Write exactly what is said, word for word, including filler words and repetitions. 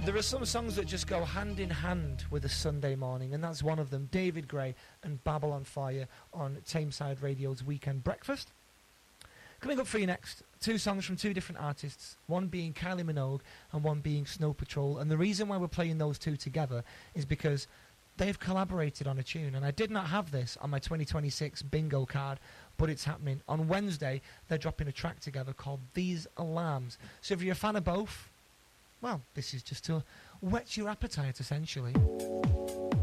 There are some songs that just go hand in hand with a Sunday morning, and that's one of them. David Gray and Babylon Fire on Tameside Radio's Weekend Breakfast. Coming up for you next, two songs from two different artists, one being Kylie Minogue and one being Snow Patrol. And the reason why we're playing those two together is because they've collaborated on a tune, and I did not have this on my twenty twenty-six bingo card, but it's happening. On Wednesday, they're dropping a track together called These Alarms. So if you're a fan of both, well, this is just to whet your appetite, essentially.